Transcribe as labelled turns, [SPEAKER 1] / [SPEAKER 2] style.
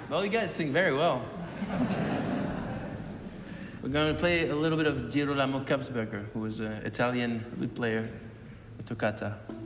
[SPEAKER 1] Well, you guys sing very well. We're going to play a little bit of Girolamo Kapsberger, who was an Italian lute player, toccata.